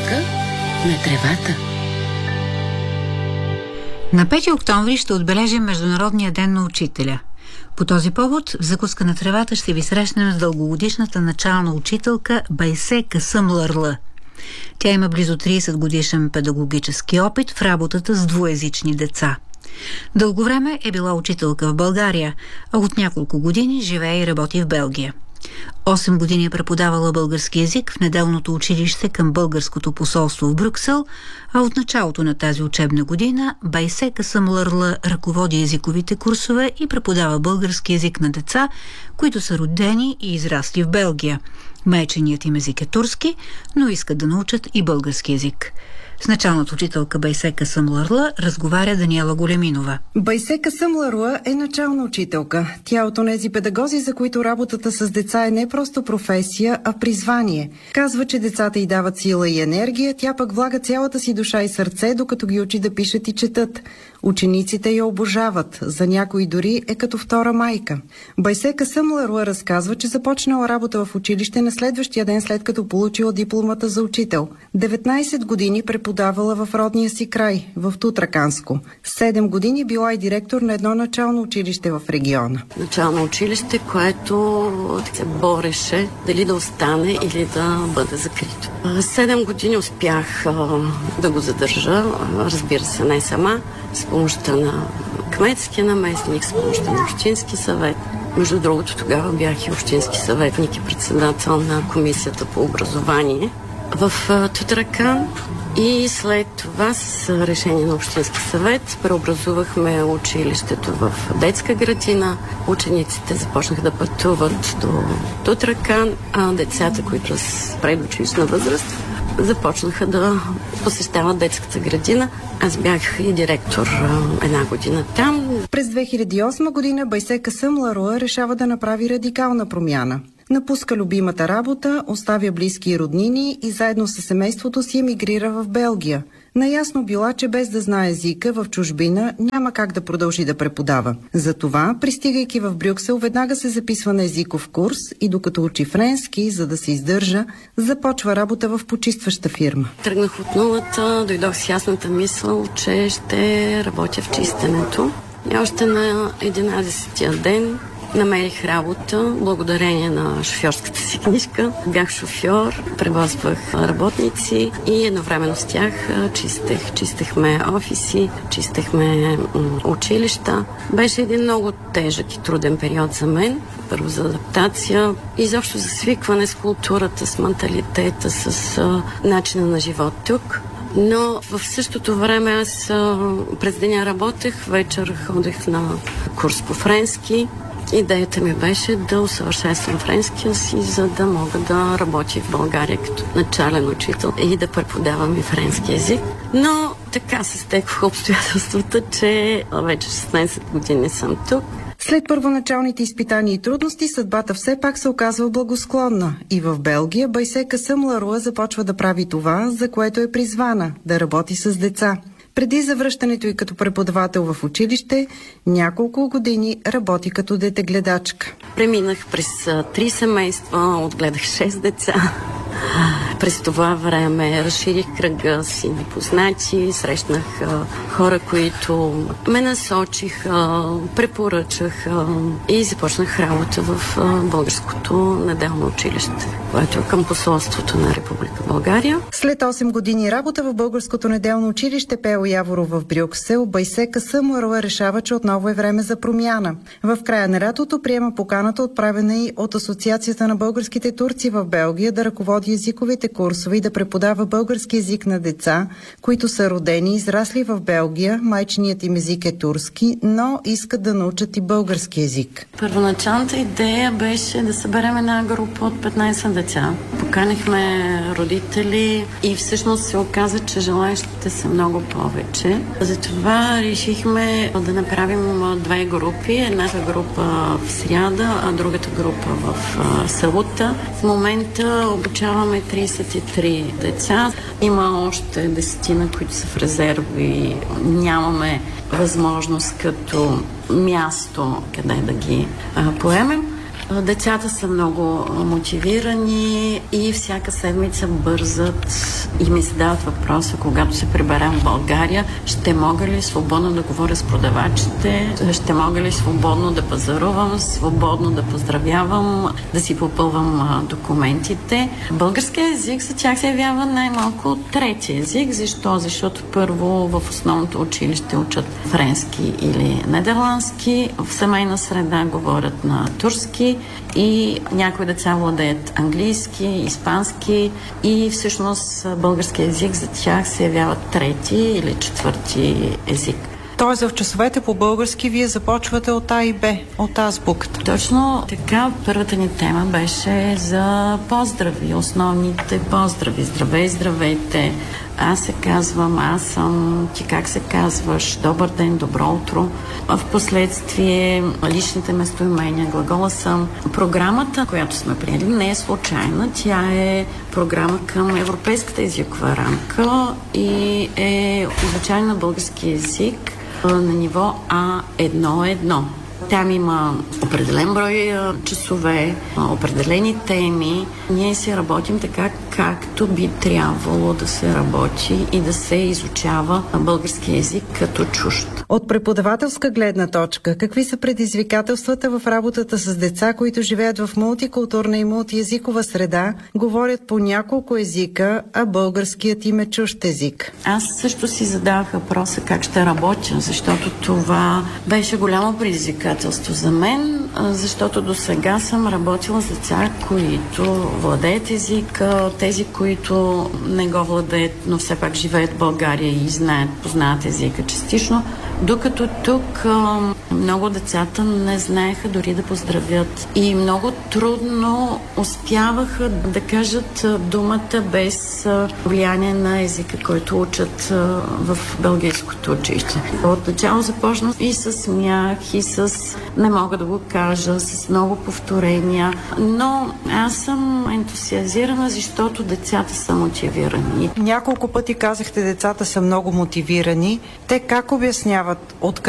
Учителка на тревата. На 5 октомври ще отбележим Международния ден на учителя. По този повод в закуска на тревата ще ви срещнем с дългогодишната начална учителка Байсе Касъм-Лърлъ. Тя има близо 30 годишен педагогически опит в работата с двуезични деца. Дълго време е била учителка в България, а от няколко години живее и работи в Белгия. 8 години е преподавала български език в неделното училище към българското посолство в Брюксел, а от началото на тази учебна година Байсе Касъм-Лърлъ ръководи езиковите курсове и преподава български език на деца, които са родени и израсли в Белгия. Майченият им език е турски, но искат да научат и български език. С началната учителка Байсе Касъм-Лърлъ разговаря Даниела Големинова. Байсе Касъм-Лърлъ е начална учителка. Тя от онези педагози, за които работата с деца е не просто професия, а призвание. Казва, че децата й дават сила и енергия, тя пък влага цялата си душа и сърце, докато ги учи да пишат и четат. Учениците я обожават, за някои дори е като втора майка. Байсе Касъм-Лърлъ разказва, че започнала работа в училище на следващия ден, след като получила дипломата за учител. 19 години преподавала в родния си край, в Тутраканско. 7 години била и директор на едно начално училище в региона. Начално училище, което се бореше дали да остане или да бъде закрито. 7 години успях да го задържа, разбира се, не сама, с помощта на кметския наместник, с помощта на общински съвет. Между другото, тогава бях и общински съветник и председател на комисията по образование в Тутракан. И след това с решение на общински съвет преобразувахме училището в детска градина. Учениците започнаха да пътуват до Тутракан, а децата, които с предучилищна възраст, започнаха да посещават детската градина. Аз бях и директор една година там. През 2008 година Байсе Касъм-Лърлъ решава да направи радикална промяна. Напуска любимата работа, оставя близки и роднини и заедно с семейството си емигрира в Белгия. Наясно била, че без да знае езика в чужбина няма как да продължи да преподава. Затова, пристигайки в Брюксел, веднага се записва на езиков курс и докато учи френски, за да се издържа, започва работа в почистваща фирма. Тръгнах от нулата, дойдох с ясната мисъл, че ще работя в чистенето. И още на 11-тия ден намерих работа, благодарение на шофьорската си книжка. Бях шофьор, превозвах работници и едновременно с тях чистехме офиси, чистехме училища. Беше един много тежък и труден период за мен. Първо за адаптация, изобщо за свикване с културата, с менталитета, с начина на живот тук. Но в същото време аз през деня работех, вечер ходех на курс по френски. Идеята ми беше да усъвършенствам френския си, за да мога да работя в България като начален учител и да преподавам и френски език. Но така се стекоха обстоятелствата, че вече 16 години съм тук. След първоначалните изпитания и трудности, съдбата все пак се оказва благосклонна. И в Белгия Байсе Касъм-Лърлъ започва да прави това, за което е призвана – да работи с деца. Преди завръщането й като преподавател в училище, няколко години работи като детегледачка. Преминах през 3 семейства, отгледах 6 деца. През това време разширих кръга си на познати, срещнах хора, които ме насочиха, препоръчаха и започнах работа в българското неделно училище, което е към посолството на Република България. След 8 години работа в българското неделно училище Пео Яворов в Брюксел, Байсе Касъм-Лърлъ решава, че отново е време за промяна. В края на лятото приема поканата, отправена и от Асоциацията на българските турци в Белгия, да ръководи езиковите курсове и да преподава български език на деца, които са родени и израсли в Белгия. Майченият им език е турски, но искат да научат и български език. Първоначалната идея беше да съберем една група от 15 деца. Поканихме родители и всъщност се оказа, че желаещите са много повече. Затова решихме да направим 2 групи. Едната група в сряда, а другата група в събота. В момента обучаваме 33 деца. Има още 10, които са в резерв и нямаме възможност като място къде да ги поемем. Децата са много мотивирани и всяка седмица бързат и ми задават въпроса, когато се приберем в България, ще мога ли свободно да говоря с продавачите, ще мога ли свободно да пазарувам, свободно да поздравявам, да си попълвам документите. Българският език за тях се явява най-малко трети език. Защо? Защото първо в основното училище учат френски или нидерландски, в семейна среда говорят на турски и някои деца владеят английски, испански и всъщност български език за тях се явява трети или четвърти език. Тоест в часовете по български вие започвате от А и Б, от азбуката. Точно така. Първата ни тема беше за поздрави, основните поздрави. Здравей, здравейте. Аз се казвам, аз съм, ти как се казваш, добър ден, добро утро. В последствие личните местоимения, глагола съм. Програмата, която сме приели, не е случайна. Тя е програма към европейската езикова рамка и е изучаване на български език на ниво А1-1. Там има определен брой часове, определени теми. Ние си работим така, както би трябвало да се работи и да се изучава български език като чужд. От преподавателска гледна точка, какви са предизвикателствата в работата с деца, които живеят в мултикултурна и мултиезикова среда, говорят по няколко езика, а българският им е чужд език? Аз също си задавах въпроса как ще работя, защото това беше голямо предизвикателство за мен, защото до сега съм работила с деца, които владеят езика, тези, които не го владеят, но все пак живеят в България и познават езика частично. Докато тук много децата не знаеха дори да поздравят и много трудно успяваха да кажат думата без влияние на езика, който учат в белгийското училище. Отначало започна и с смях, и с не мога да го кажа, с много повторения, но аз съм ентусиазирана, защото децата са мотивирани. Няколко пъти казахте, децата са много мотивирани. Те как обясняват откъде